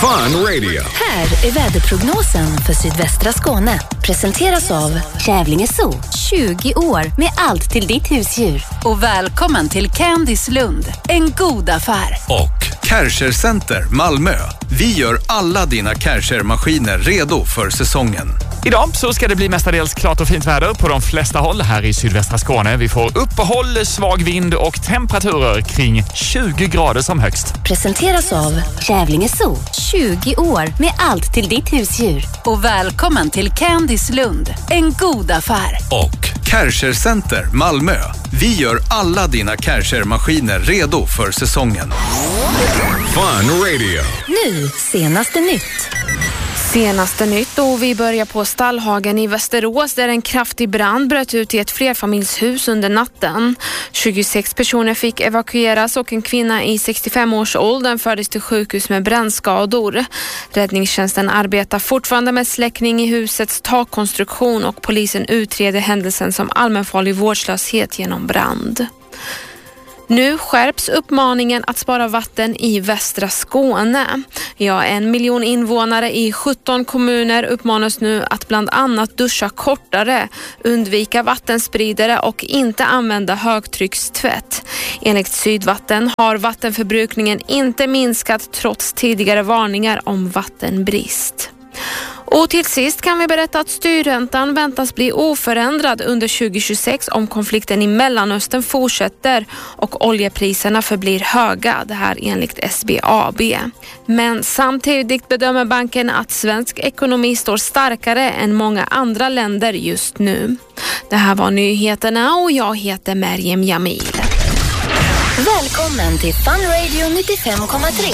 Fun Radio. Här är väderprognosen för sydvästra Skåne. Presenteras av Kävlinge Zoo. 20 år med allt till ditt husdjur. Och välkommen till Candice Lund. En god affär. Och Kärcher Center Malmö. Vi gör alla dina Kärcher-maskiner redo för säsongen. Idag så ska det bli mestadels klart och fint väder på de flesta håll här i sydvästra Skåne. Vi får uppehåll, svag vind och temperaturer kring 20 grader som högst. Presenteras av Kävlinge Zoo. 20 år med allt till ditt husdjur. Och välkommen till Candice Lund. En god affär. Och Kärcher Center Malmö. Vi gör alla dina Kärcher-maskiner redo för säsongen. Fun Radio. Nu, senaste nytt. Senaste nytt och vi börjar på Stallhagen i Västerås där en kraftig brand bröt ut i ett flerfamiljshus under natten. 26 personer fick evakueras och en kvinna i 65-årsåldern fördes till sjukhus med brännskador. Räddningstjänsten arbetar fortfarande med släckning i husets takkonstruktion och polisen utreder händelsen som allmänfarlig vårdslöshet genom brand. Nu skärps uppmaningen att spara vatten i västra Skåne. 1 miljon invånare i 17 kommuner uppmanas nu att bland annat duscha kortare, undvika vattenspridare och inte använda högtryckstvätt. Enligt Sydvatten har vattenförbrukningen inte minskat trots tidigare varningar om vattenbrist. Och till sist kan vi berätta att styrräntan väntas bli oförändrad under 2026 om konflikten i Mellanöstern fortsätter och oljepriserna förblir höga, det här enligt SBAB. Men samtidigt bedömer banken att svensk ekonomi står starkare än många andra länder just nu. Det här var nyheterna och jag heter Merjem Jamil. Välkommen till Fun Radio 95,3.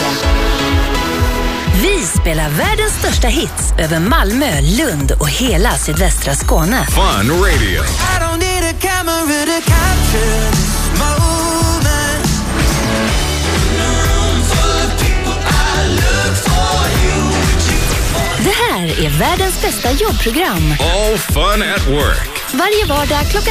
Vi spelar världens största hits över Malmö, Lund och hela sydvästra Skåne. Fun Radio. Det här är världens bästa jobbprogram. All fun at work. Varje vardag klockan